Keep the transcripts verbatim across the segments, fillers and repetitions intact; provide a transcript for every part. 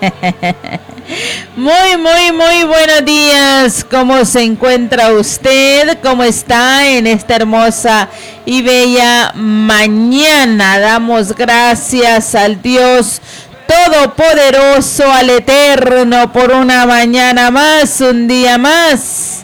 Muy, muy, muy buenos días. ¿Cómo se encuentra usted? ¿Cómo está en esta hermosa y bella mañana? Damos gracias al Dios Todopoderoso, al Eterno, por una mañana más, un día más.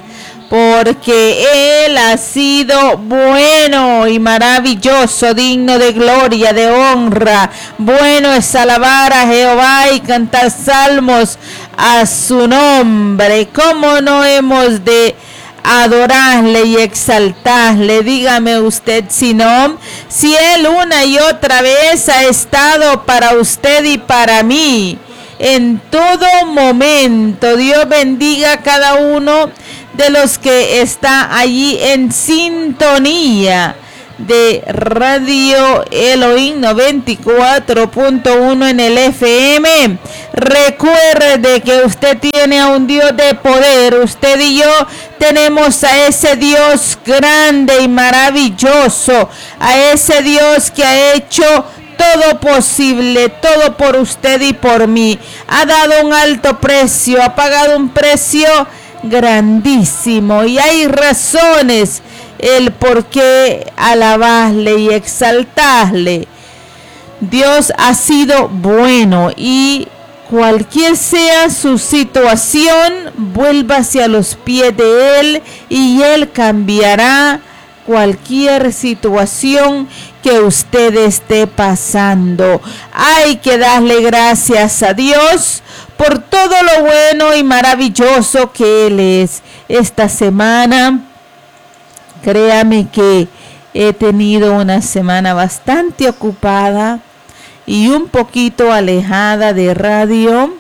Porque Él ha sido bueno y maravilloso, digno de gloria, de honra. Bueno es alabar a Jehová y cantar salmos a su nombre. ¿Cómo no hemos de adorarle y exaltarle? Dígame usted si no, si Él una y otra vez ha estado para usted y para mí en todo momento. Dios bendiga a cada uno de los que está allí en sintonía de Radio Elohim noventa y cuatro punto uno en el F M. Recuerde que usted tiene a un Dios de poder. Usted y yo tenemos a ese Dios grande y maravilloso, a ese Dios que ha hecho todo posible, todo por usted y por mí. Ha dado un alto precio, ha pagado un precio grandísimo, y hay razones el por qué alabarle y exaltarle. Dios ha sido bueno, y cualquier sea su situación, vuélvase a los pies de Él y Él cambiará cualquier situación que usted esté pasando. Hay que darle gracias a Dios por todo lo bueno y maravilloso que Él es. Esta semana, créame que he tenido una semana bastante ocupada y un poquito alejada de radio.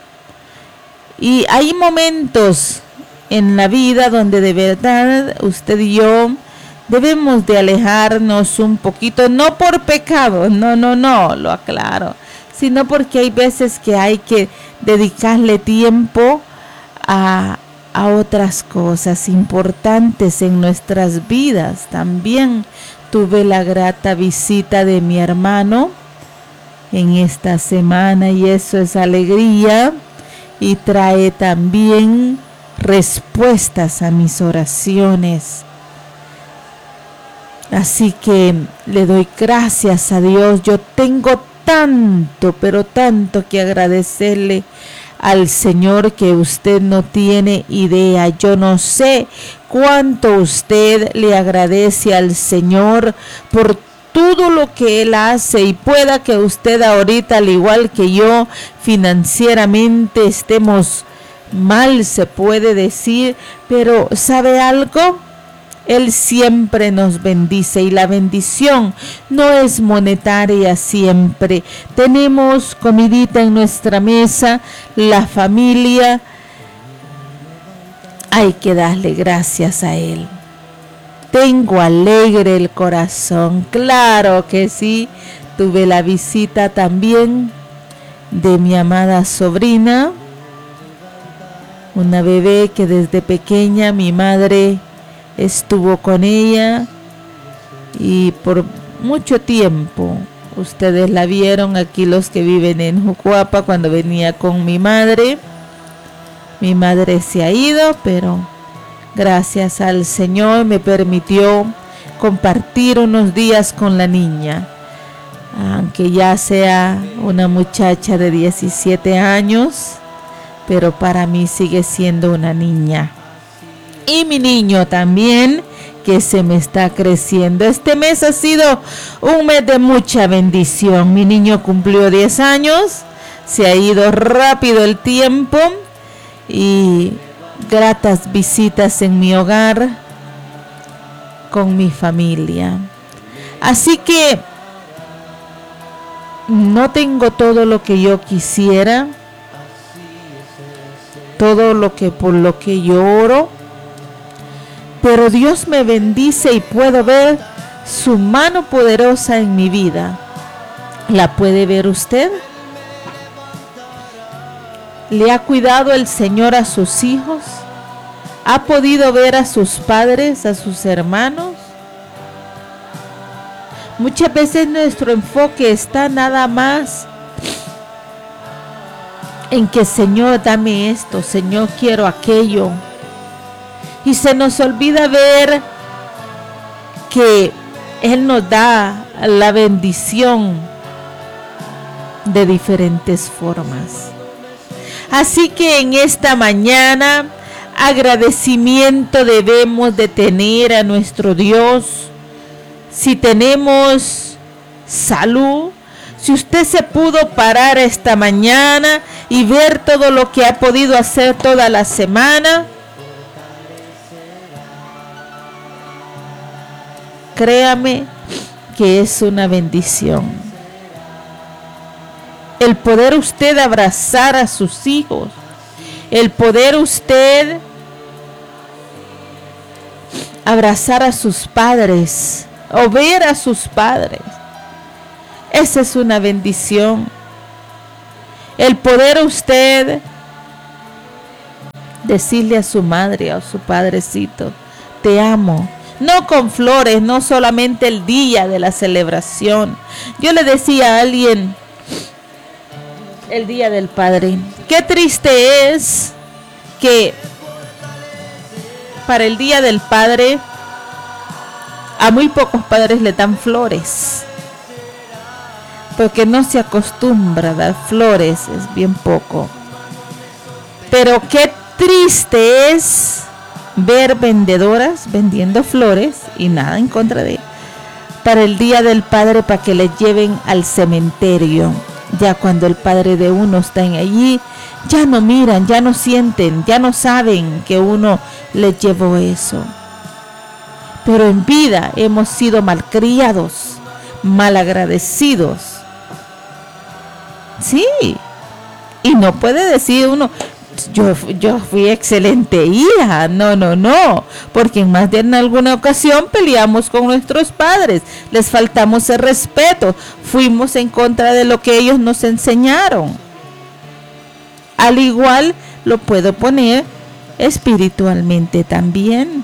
Y hay momentos en la vida donde de verdad usted y yo debemos de alejarnos un poquito, no por pecado, no, no, no, lo aclaro, sino porque hay veces que hay que dedicarle tiempo a, a otras cosas importantes en nuestras vidas. También tuve la grata visita de mi hermano en esta semana, y eso es alegría y trae también respuestas a mis oraciones. Así que le doy gracias a Dios. Yo tengo tanto, pero tanto que agradecerle al Señor que usted no tiene idea. Yo no sé cuánto usted le agradece al Señor por todo lo que Él hace, y pueda que usted ahorita, al igual que yo, financieramente estemos mal, se puede decir, pero ¿sabe algo? Él siempre nos bendice, y la bendición no es monetaria siempre. Tenemos comidita en nuestra mesa, la familia. Hay que darle gracias a Él. Tengo alegre el corazón, claro que sí. Tuve la visita también de mi amada sobrina, una bebé que desde pequeña mi madre estuvo con ella, y por mucho tiempo ustedes la vieron aquí, los que viven en Jucuapa, cuando venía con mi madre. Mi madre se ha ido, pero gracias al Señor me permitió compartir unos días con la niña, aunque ya sea una muchacha de diecisiete años, pero para mí sigue siendo una niña. Y mi niño también, que se me está creciendo. Este mes ha sido un mes de mucha bendición. Mi niño cumplió diez años, se ha ido rápido el tiempo, y gratas visitas en mi hogar con mi familia. Así que no tengo todo lo que yo quisiera, todo lo que por lo que yo oro, pero Dios me bendice y puedo ver su mano poderosa en mi vida. ¿La puede ver usted? ¿Le ha cuidado el Señor a sus hijos? ¿Ha podido ver a sus padres, a sus hermanos? Muchas veces nuestro enfoque está nada más en que Señor, dame esto, Señor, quiero aquello. Y se nos olvida ver que Él nos da la bendición de diferentes formas. Así que en esta mañana, agradecimiento debemos de tener a nuestro Dios. Si tenemos salud, si usted se pudo parar esta mañana y ver todo lo que ha podido hacer toda la semana, créame que es una bendición. El poder usted abrazar a sus hijos, el poder usted abrazar a sus padres o ver a sus padres, esa es una bendición. El poder usted decirle a su madre o a su padrecito, te amo. No con flores, no solamente el día de la celebración. Yo le decía a alguien el día del padre, qué triste es que para el día del padre a muy pocos padres le dan flores, porque no se acostumbra a dar flores, es bien poco. Pero qué triste es ver vendedoras vendiendo flores, y nada en contra de, para el día del padre, para que le lleven al cementerio. Ya cuando el padre de uno está allí, ya no miran, ya no sienten, ya no saben que uno les llevó eso. Pero en vida hemos sido malcriados, malagradecidos. Sí, y no puede decir uno, Yo, yo fui excelente hija. No, no, no. Porque en más de en alguna ocasión peleamos con nuestros padres. Les faltamos el respeto. Fuimos en contra de lo que ellos nos enseñaron. Al igual lo puedo poner espiritualmente también.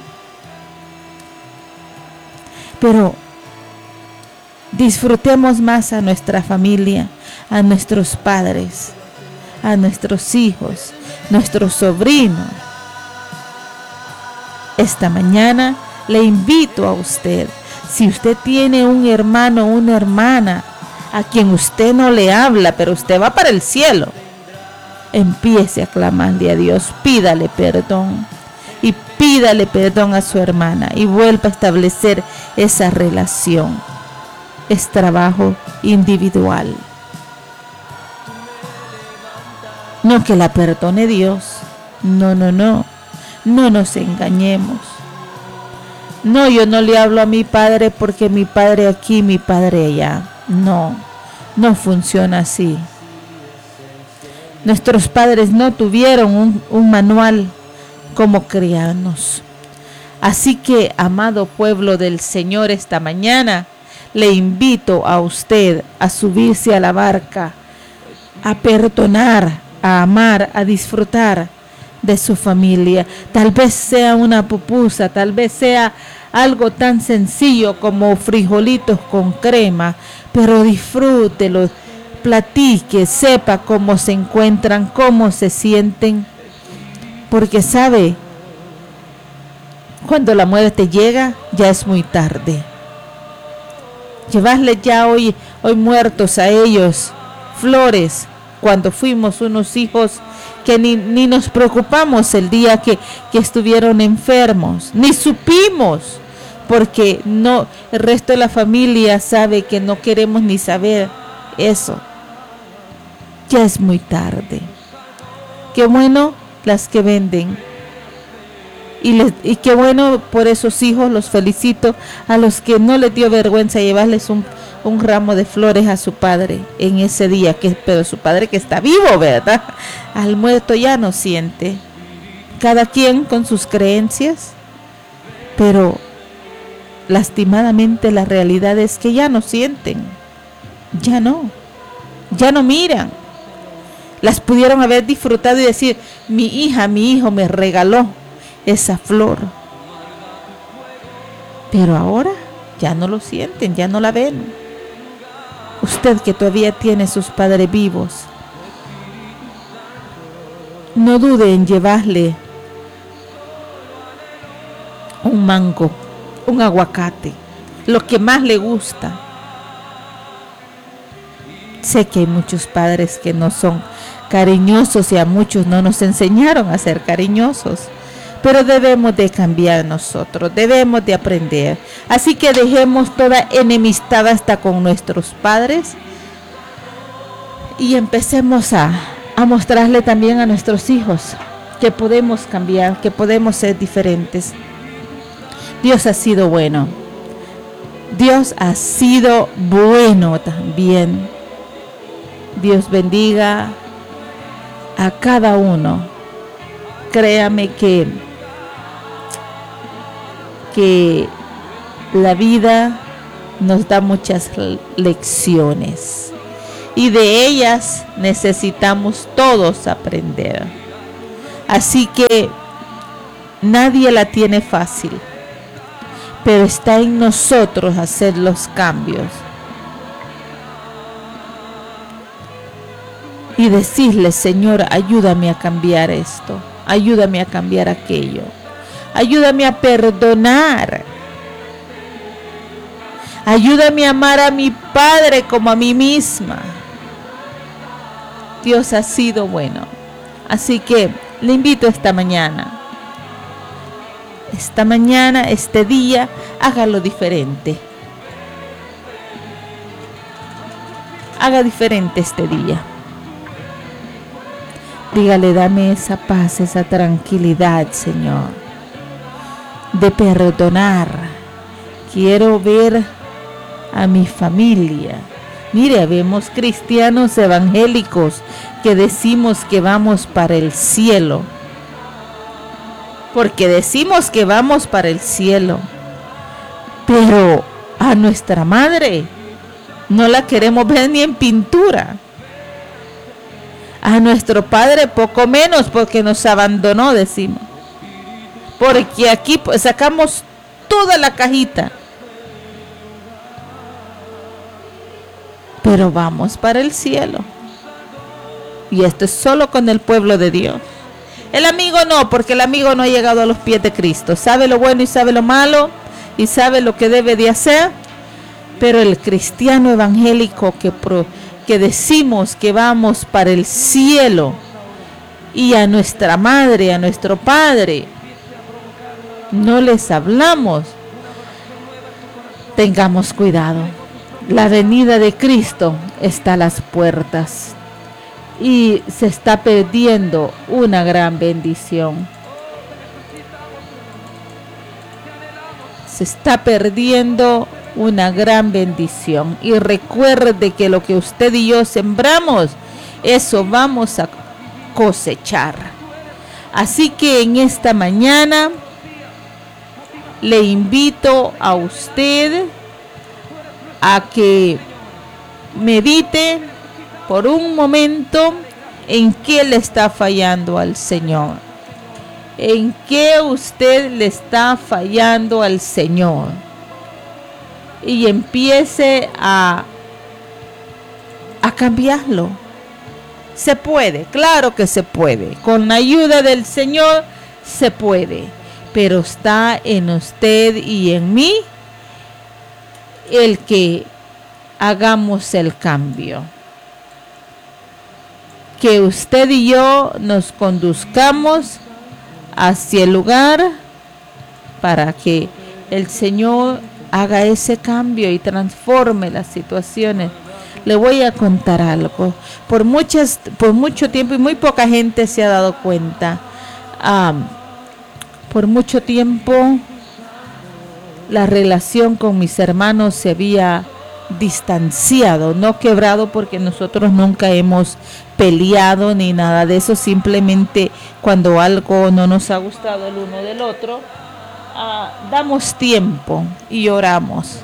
Pero disfrutemos más a nuestra familia, a nuestros padres, a nuestros hijos, nuestros sobrinos. Esta mañana le invito a usted, si usted tiene un hermano o una hermana a quien usted no le habla, pero usted va para el cielo, empiece a clamarle a Dios, pídale perdón y pídale perdón a su hermana y vuelva a establecer esa relación. Es trabajo individual. No que la perdone Dios. No, no, no. No nos engañemos. No, yo no le hablo a mi padre porque mi padre aquí, mi padre allá. No, no funciona así. Nuestros padres no tuvieron un, un manual como criarnos. Así que, amado pueblo del Señor, esta mañana le invito a usted a subirse a la barca, a perdonar, a amar, a disfrutar de su familia. Tal vez sea una pupusa, tal vez sea algo tan sencillo como frijolitos con crema, pero disfrútelo, platique, sepa cómo se encuentran, cómo se sienten, porque sabe, cuando la muerte llega, ya es muy tarde. Llevarles ya hoy, hoy muertos a ellos flores, cuando fuimos unos hijos que ni, ni nos preocupamos el día que, que estuvieron enfermos, ni supimos, porque no, el resto de la familia sabe que no queremos ni saber eso. Ya es muy tarde. Qué bueno las que venden. Y, les, y qué bueno por esos hijos, los felicito, a los que no les dio vergüenza llevarles un, un ramo de flores a su padre en ese día, que, pero su padre que está vivo, ¿verdad? Al muerto ya no siente. Cada quien con sus creencias, pero lastimadamente la realidad es que ya no sienten, ya no, ya no miran. Las pudieron haber disfrutado y decir, mi hija, mi hijo me regaló esa flor, pero ahora ya no lo sienten, ya no la ven. Usted que todavía tiene sus padres vivos, no dude en llevarle un mango, un aguacate, lo que más le gusta. Sé que hay muchos padres que no son cariñosos y a muchos no nos enseñaron a ser cariñosos, pero debemos de cambiar nosotros, debemos de aprender. Así que dejemos toda enemistad hasta con nuestros padres y empecemos a, a mostrarle también a nuestros hijos que podemos cambiar, que podemos ser diferentes. Dios ha sido bueno. Dios ha sido bueno también. Dios bendiga a cada uno. Créame que, que la vida nos da muchas lecciones y de ellas necesitamos todos aprender. Así que nadie la tiene fácil, pero está en nosotros hacer los cambios y decirle: Señor, ayúdame a cambiar esto, ayúdame a cambiar aquello, ayúdame a perdonar, ayúdame a amar a mi Padre como a mí misma. Dios ha sido bueno, así que le invito esta mañana, esta mañana, este día, hágalo diferente. Haga diferente este día. Dígale: dame esa paz, esa tranquilidad, Señor, de perdonar. Quiero ver a mi familia. Mire, vemos cristianos evangélicos que decimos que vamos para el cielo. Porque decimos que vamos para el cielo. Pero a nuestra madre no la queremos ver ni en pintura. A nuestro padre poco menos, porque nos abandonó, decimos. Porque aquí pues, sacamos toda la cajita. Pero vamos para el cielo. Y esto es solo con el pueblo de Dios. El amigo no, porque el amigo no ha llegado a los pies de Cristo. Sabe lo bueno y sabe lo malo, y sabe lo que debe de hacer. Pero el cristiano evangélico que, pro, que decimos que vamos para el cielo, y a nuestra madre, a nuestro padre, no les hablamos, tengamos cuidado. La venida de Cristo está a las puertas y se está perdiendo una gran bendición. Se está perdiendo una gran bendición. Y recuerde que lo que usted y yo sembramos, eso vamos a cosechar. Así que en esta mañana le invito a usted a que medite por un momento en qué le está fallando al Señor. En qué usted le está fallando al Señor. Y empiece a, a cambiarlo. Se puede, claro que se puede. Con la ayuda del Señor se puede. Pero está en usted y en mí el que hagamos el cambio. Que usted y yo nos conduzcamos hacia el lugar para que el Señor haga ese cambio y transforme las situaciones. Le voy a contar algo. Por muchas, por mucho tiempo, y muy poca gente se ha dado cuenta, um, por mucho tiempo la relación con mis hermanos se había distanciado, no quebrado, porque nosotros nunca hemos peleado ni nada de eso. Simplemente cuando algo no nos ha gustado el uno del otro, uh, damos tiempo y oramos.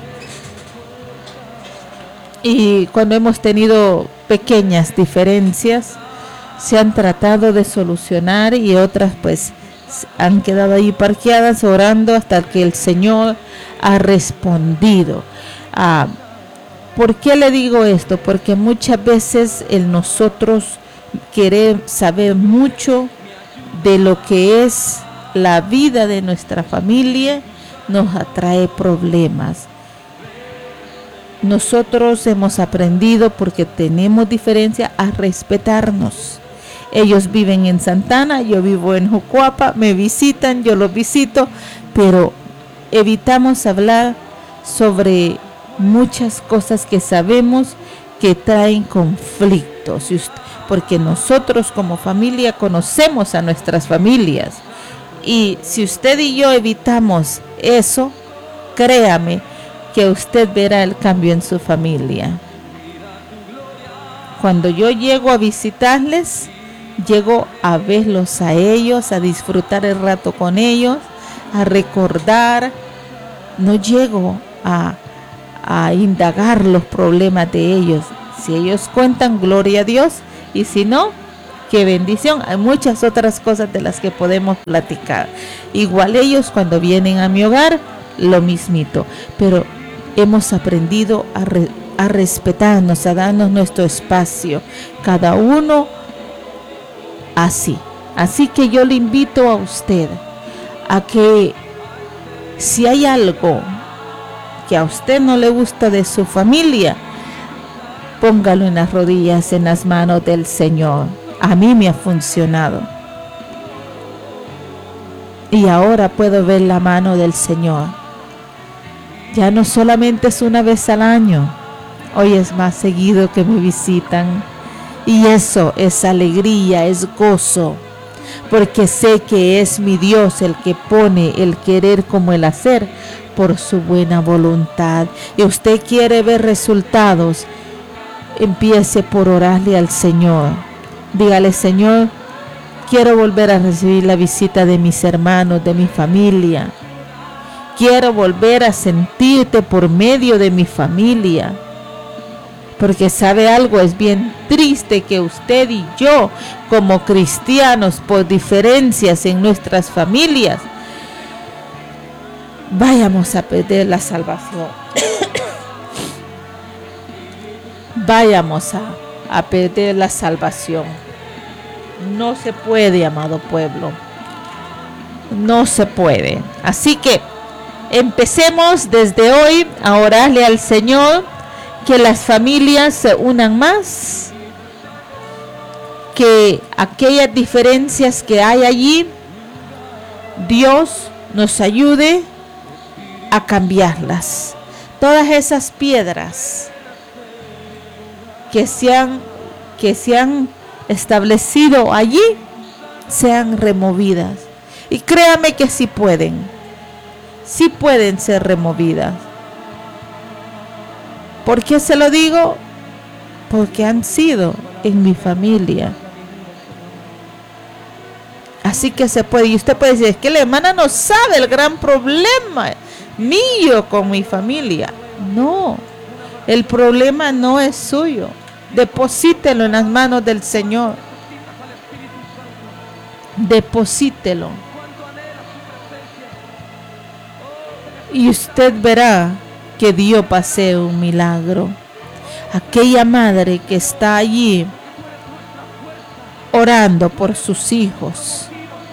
Y cuando hemos tenido pequeñas diferencias, se han tratado de solucionar, y otras pues han quedado ahí parqueadas orando hasta que el Señor ha respondido. Ah, ¿por qué le digo esto? Porque muchas veces el nosotros querer saber mucho de lo que es la vida de nuestra familia nos atrae problemas. Nosotros hemos aprendido, porque tenemos diferencia, a respetarnos. Ellos viven en Santana, yo vivo en Jucuapa, me visitan, yo los visito, pero evitamos hablar sobre muchas cosas que sabemos que traen conflictos, porque nosotros como familia conocemos a nuestras familias, y si usted y yo evitamos eso, créame que usted verá el cambio en su familia. Cuando yo llego a visitarles, llego a verlos a ellos, a disfrutar el rato con ellos, a recordar. No llego a, a indagar los problemas de ellos. Si ellos cuentan, gloria a Dios, y si no, qué bendición. Hay muchas otras cosas de las que podemos platicar. Igual ellos cuando vienen a mi hogar, lo mismito. Pero hemos aprendido a, re, a respetarnos, a darnos nuestro espacio, cada uno así. Así que yo le invito a usted a que si hay algo que a usted no le gusta de su familia, póngalo en las rodillas, en las manos del Señor. A mí me ha funcionado. Y ahora puedo ver la mano del Señor. Ya no solamente es una vez al año, hoy es más seguido que me visitan. Y eso es alegría, es gozo, porque sé que es mi Dios el que pone el querer como el hacer por su buena voluntad. Y usted quiere ver resultados, empiece por orarle al Señor. Dígale: Señor, quiero volver a recibir la visita de mis hermanos, de mi familia. Quiero volver a sentirte por medio de mi familia. Porque sabe algo, es bien triste que usted y yo, como cristianos, por diferencias en nuestras familias, vayamos a perder la salvación. Vayamos a, a perder la salvación. No se puede, amado pueblo. No se puede. Así que empecemos desde hoy a orarle al Señor, que las familias se unan más, que aquellas diferencias que hay allí, Dios nos ayude a cambiarlas. Todas esas piedras que se han, que se han establecido allí, sean removidas. Y créame que sí pueden, sí pueden ser removidas. ¿Por qué se lo digo? Porque han sido en mi familia. Así que se puede. Y usted puede decir: es que la hermana no sabe el gran problema mío con mi familia. No, el problema no es suyo. Deposítelo en las manos del Señor. Deposítelo. Y usted verá que Dios pase un milagro. Aquella madre que está allí orando por sus hijos,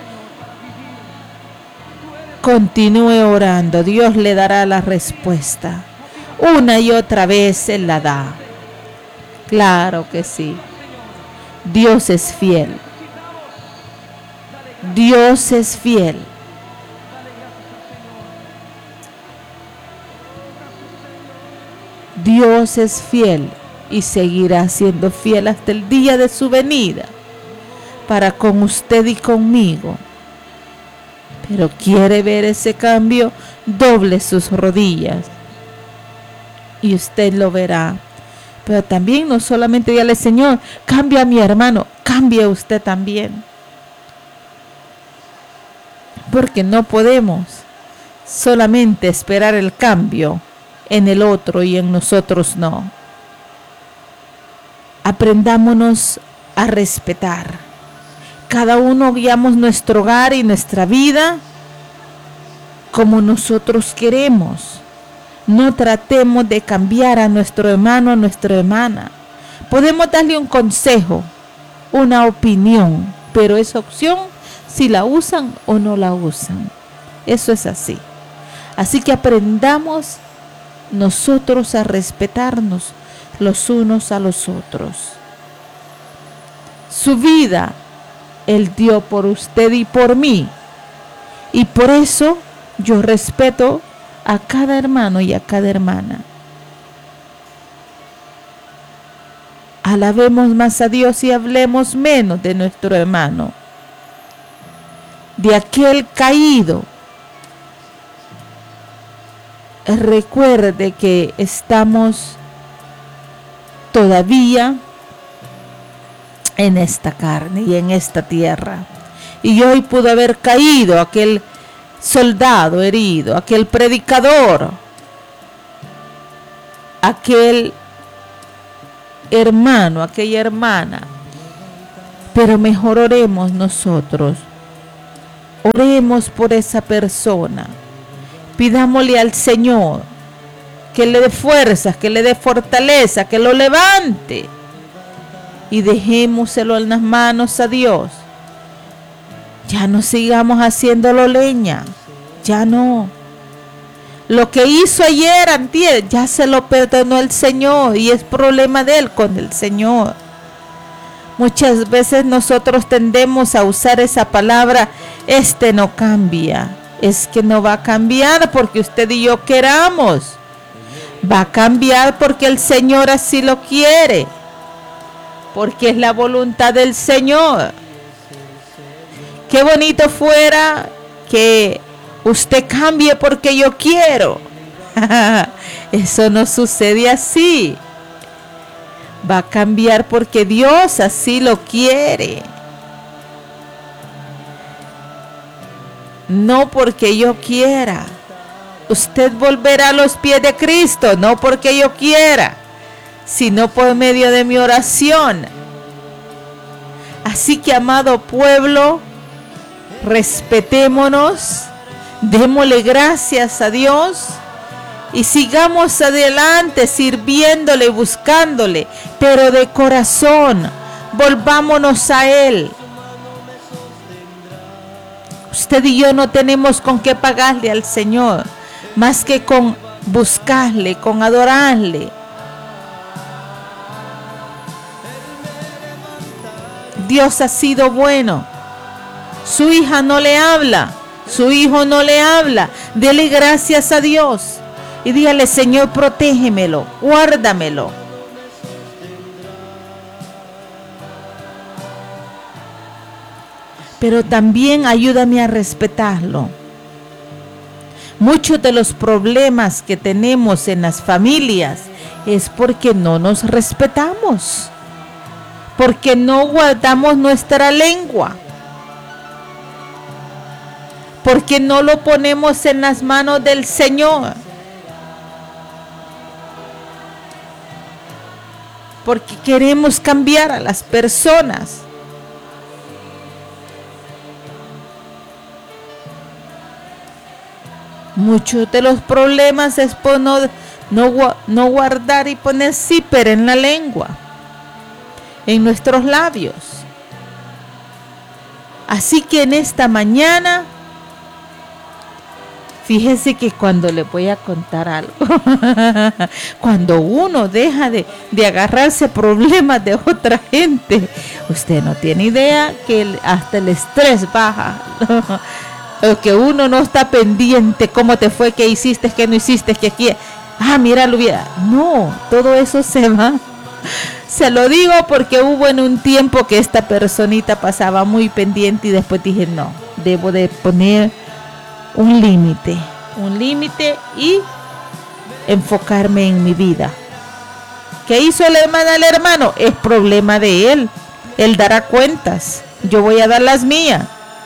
continúe orando. Dios le dará la respuesta. Una y otra vez Él la da. Claro que sí. Dios es fiel. Dios es fiel. Dios es fiel y seguirá siendo fiel hasta el día de su venida para con usted y conmigo. Pero quiere ver ese cambio, doble sus rodillas y usted lo verá. Pero también no solamente dígale: Señor, cambia a mi hermano, cambia usted también. Porque no podemos solamente esperar el cambio en el otro y en nosotros no. Aprendámonos a respetar. Cada uno guiamos nuestro hogar y nuestra vida como nosotros queremos. No tratemos de cambiar a nuestro hermano o nuestra hermana. Podemos darle un consejo, una opinión, pero esa opción si la usan o no la usan. Eso es así. Así que aprendamos nosotros a respetarnos los unos a los otros. Su vida Él dio por usted y por mí. Y por eso yo respeto a cada hermano y a cada hermana. Alabemos más a Dios y hablemos menos de nuestro hermano, de aquel caído. Recuerde que estamos todavía en esta carne y en esta tierra. Y hoy pudo haber caído aquel soldado herido, aquel predicador, aquel hermano, aquella hermana. Pero mejor oremos nosotros. Oremos por esa persona. Pidámosle al Señor que le dé fuerzas, que le dé fortaleza, que lo levante. Y dejémoselo en las manos a Dios. Ya no sigamos haciéndolo leña. Ya no. Lo que hizo ayer, antier, ya se lo perdonó el Señor. Y es problema de él con el Señor. Muchas veces nosotros tendemos a usar esa palabra, este no cambia. Es que no va a cambiar porque usted y yo queramos. Va a cambiar porque el Señor así lo quiere. Porque es la voluntad del Señor. Qué bonito fuera que usted cambie porque yo quiero. Eso no sucede así. Va a cambiar porque Dios así lo quiere. No porque yo quiera. Usted volverá a los pies de Cristo, no porque yo quiera, sino por medio de mi oración. Así que, amado pueblo, respetémonos, démosle gracias a Dios y sigamos adelante sirviéndole, buscándole, pero de corazón, volvámonos a Él. Usted y yo no tenemos con qué pagarle al Señor, más que con buscarle, con adorarle. Dios ha sido bueno. Su hija no le habla, su hijo no le habla. Dele gracias a Dios y dígale: Señor, protégemelo, guárdamelo. Pero también ayúdame a respetarlo. Muchos de los problemas que tenemos en las familias es porque no nos respetamos, porque no guardamos nuestra lengua, porque no lo ponemos en las manos del Señor, porque queremos cambiar a las personas. Muchos de los problemas es por no, no, no guardar y poner zipper en la lengua, en nuestros labios. Así que en esta mañana, fíjese que cuando le voy a contar algo, cuando uno deja de, de agarrarse problemas de otra gente, usted no tiene idea que el, hasta el estrés baja. O que uno no está pendiente cómo te fue, qué hiciste, qué no hiciste, que aquí, ah, mira, lo hubiera. No, todo eso se va. Se lo digo porque hubo en un tiempo que esta personita pasaba muy pendiente y después dije, no, debo de poner un límite, un límite y enfocarme en mi vida. ¿Qué hizo el hermano al hermano? Es problema de él. Él dará cuentas. Yo voy a dar las mías.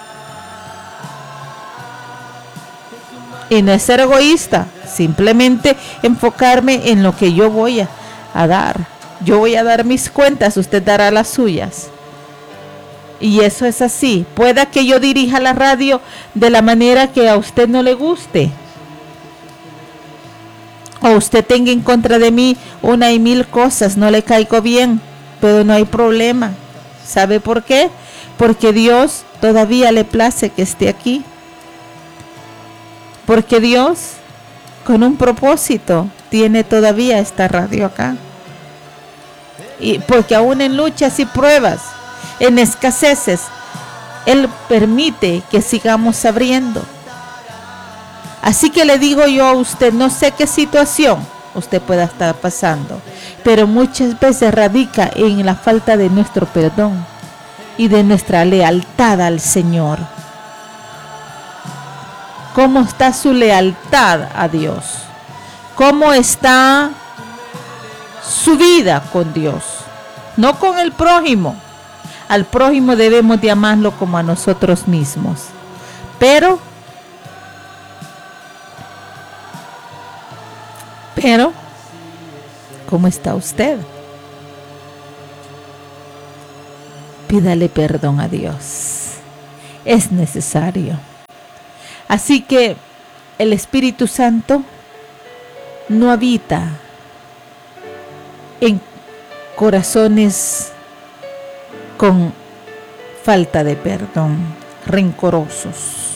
Y no es ser egoísta, simplemente enfocarme en lo que yo voy a, a dar. Yo voy a dar mis cuentas, usted dará las suyas. Y eso es así. Pueda que yo dirija la radio de la manera que a usted no le guste, o usted tenga en contra de mí una y mil cosas, no le caigo bien, pero no hay problema. ¿Sabe por qué? Porque Dios todavía le place que esté aquí. Porque Dios, con un propósito, tiene todavía esta radio acá. Y porque aún en luchas y pruebas, en escaseces, Él permite que sigamos abriendo. Así que le digo yo a usted, no sé qué situación usted pueda estar pasando, pero muchas veces radica en la falta de nuestro perdón y de nuestra lealtad al Señor. ¿Cómo está su lealtad a Dios? ¿Cómo está su vida con Dios? No con el prójimo. Al prójimo debemos de amarlo como a nosotros mismos. Pero, pero, ¿cómo está usted? Pídale perdón a Dios. Es necesario. Así que el Espíritu Santo no habita en corazones con falta de perdón, rencorosos.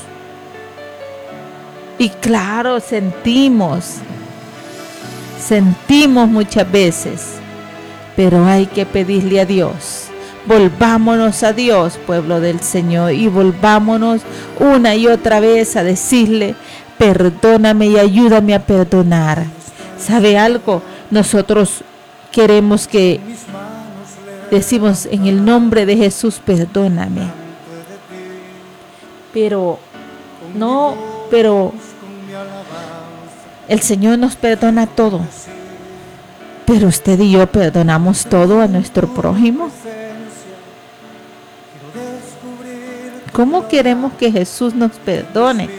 Y claro, sentimos, sentimos muchas veces, pero hay que pedirle a Dios. Volvámonos a Dios, pueblo del Señor, y volvámonos una y otra vez a decirle, perdóname y ayúdame a perdonar. ¿Sabe algo? Nosotros queremos que decimos en el nombre de Jesús, perdóname. Pero, no, pero el Señor nos perdona todo. Pero usted y yo perdonamos todo a nuestro prójimo. ¿Cómo queremos que Jesús nos perdone?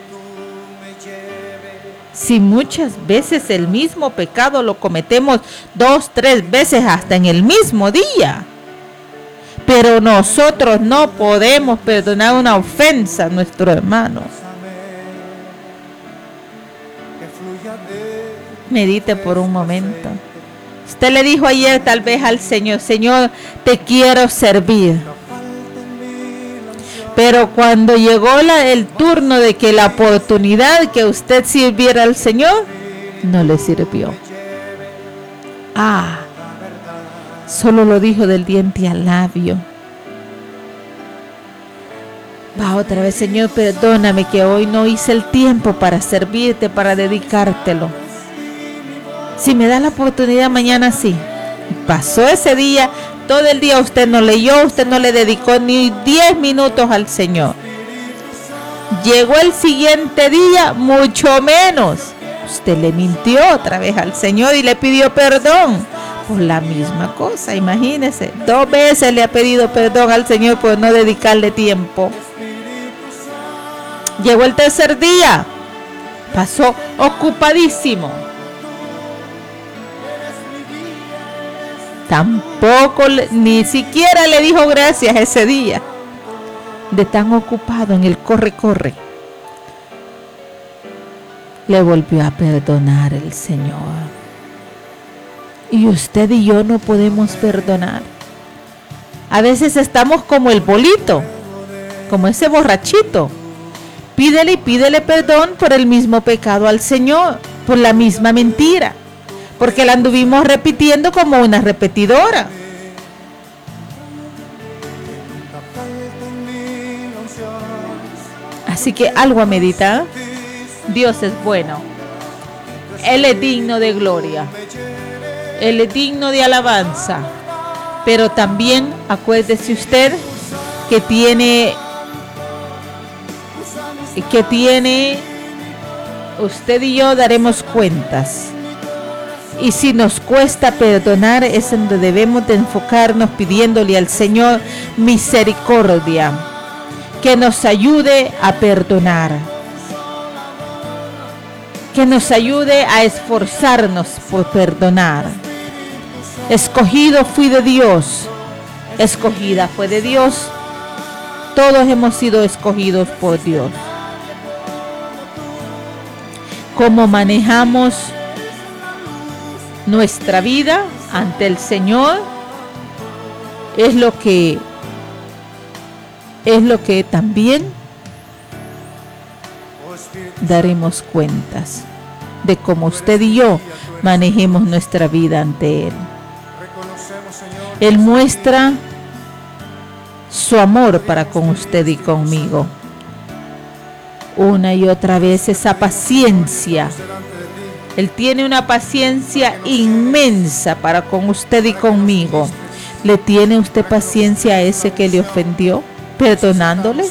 Si muchas veces el mismo pecado lo cometemos dos, tres veces hasta en el mismo día. Pero nosotros no podemos perdonar una ofensa a nuestro hermano. Medite por un momento. Usted le dijo ayer tal vez al Señor, Señor, te quiero servir. Pero cuando llegó la, el turno de que la oportunidad que usted sirviera al Señor, no le sirvió. Ah, solo lo dijo del diente al labio. Va otra vez, Señor, perdóname que hoy no hice el tiempo para servirte, para dedicártelo. Si me da la oportunidad mañana sí. Pasó ese día. Todo el día usted no leyó, usted no le dedicó ni diez minutos al Señor. Llegó el siguiente día, mucho menos. Usted le mintió otra vez al Señor y le pidió perdón por la misma cosa. Imagínese, dos veces le ha pedido perdón al Señor por no dedicarle tiempo. Llegó el tercer día, pasó ocupadísimo. Tampoco, ni siquiera le dijo gracias ese día. De tan ocupado en el corre-corre. Le volvió a perdonar el Señor. Y usted y yo no podemos perdonar. A veces estamos como el bolito, como ese borrachito. Pídele y pídele perdón por el mismo pecado al Señor, por la misma mentira. Porque la anduvimos repitiendo como una repetidora. Así que algo a meditar. Dios es bueno. Él es digno de gloria. Él es digno de alabanza. Pero también acuérdese usted que tiene, que tiene, usted y yo daremos cuentas. Y si nos cuesta perdonar, es donde debemos de enfocarnos pidiéndole al Señor misericordia, que nos ayude a perdonar, que nos ayude a esforzarnos por perdonar. Escogido fui de Dios, escogida fue de Dios, todos hemos sido escogidos por Dios. ¿Cómo manejamos nuestra vida ante el Señor? Es lo que es lo que también daremos cuentas de cómo usted y yo manejemos nuestra vida ante Él. Él muestra su amor para con usted y conmigo. Una y otra vez esa paciencia. Él tiene una paciencia inmensa para con usted y conmigo. ¿Le tiene usted paciencia a ese que le ofendió, perdonándole?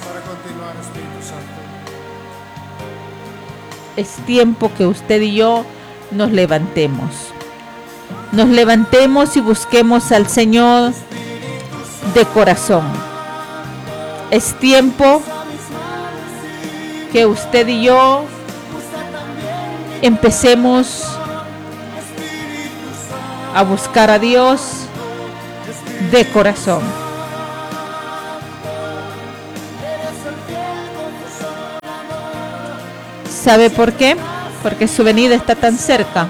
Es tiempo que usted y yo nos levantemos. Nos levantemos y busquemos al Señor de corazón. Es tiempo que usted y yo empecemos a buscar a Dios de corazón. ¿Sabe por qué? Porque su venida está tan cerca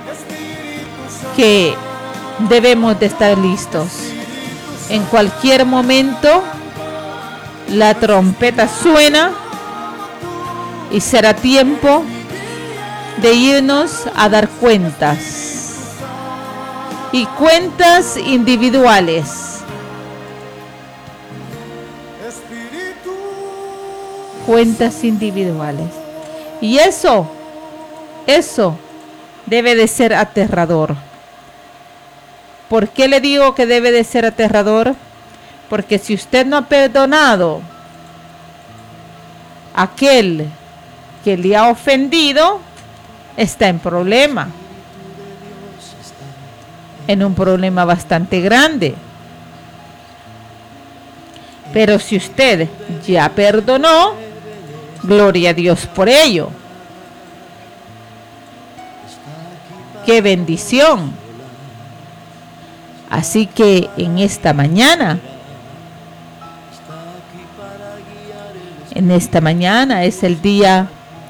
que debemos de estar listos. En cualquier momento la trompeta suena y será tiempo de irnos a dar cuentas, y cuentas individuales, cuentas individuales. Y eso, eso debe de ser aterrador. ¿Por qué le digo que debe de ser aterrador? Porque si usted no ha perdonado a aquel que le ha ofendido, está en problema. En un problema bastante grande. Pero si usted ya perdonó, gloria a Dios por ello. ¡Qué bendición! Así que en esta mañana, en esta mañana es el día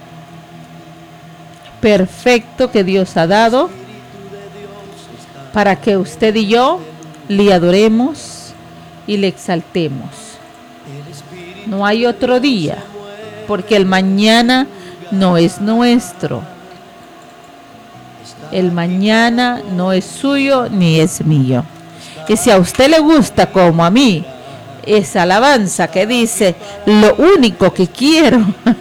perfecto que Dios ha dado para que usted y yo le adoremos y le exaltemos. No hay otro día, porque el mañana no es nuestro. El mañana no es suyo ni es mío. Y si a usted le gusta como a mí esa alabanza que dice, lo único que quiero,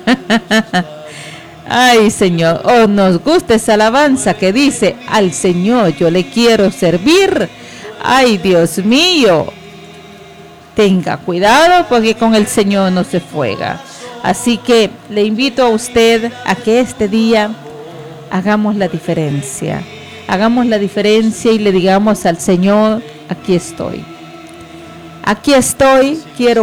ay Señor, o nos gusta esa alabanza que dice, al Señor yo le quiero servir, ay Dios mío, tenga cuidado porque con el Señor no se juega. Así que le invito a usted a que este día hagamos la diferencia. Hagamos la diferencia y le digamos al Señor, aquí estoy. Aquí estoy, quiero